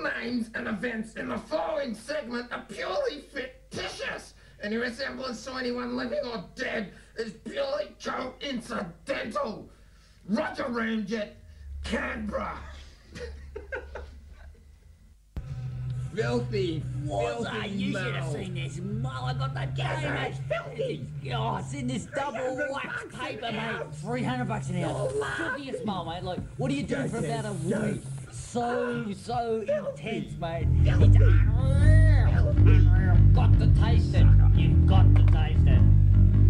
names and events in the following segment are purely fictitious. Any resemblance to anyone living or dead is purely coincidental. Roger Ramjet, Canberra. Filthy, What's filthy You should have Mel. seen this Mo. I got the game, mate. Filthy. Oh, it's in this double wax paper, mate. $300 an hour. Filthiest Mo, mate. Like, what do you do for about a week? So intense, mate. It's unreal. Unreal. Got to taste it.